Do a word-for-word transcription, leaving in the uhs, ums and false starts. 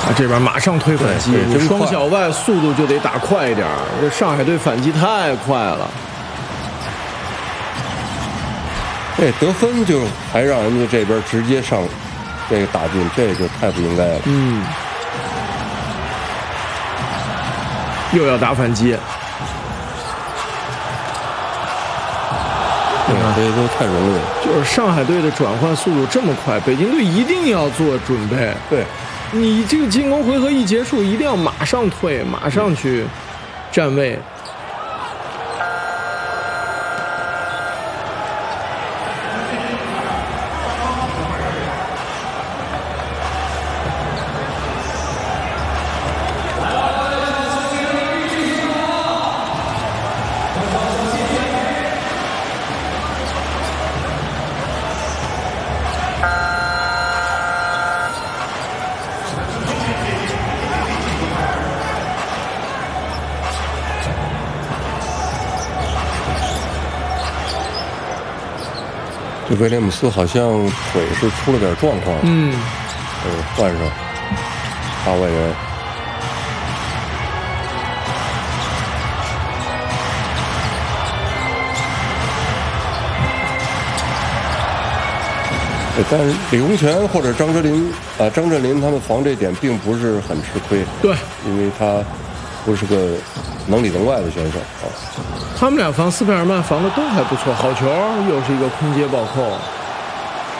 这边马上推反击， 对， 双小外速度就得打快一点。这上海队反击太快了。 这得分就还让人家这边直接上这个打进，这就太不应该了。 嗯，又要打反击。 对吧？这都太容易了。 就是上海队的转换速度这么快，北京队一定要做准备。 对。 你这个进攻回合一结束，一定要马上退，马上去站位。 这威廉姆斯好像腿是出了点状况， 嗯， 呃，换上八外援。但是李洪权或者张哲林啊，张镇麟他们防这点并不是很吃亏， 对， 因为他不是个能里能外的选手啊。 他们俩防斯佩尔曼防的都还不错，好球，又是一个空接暴扣。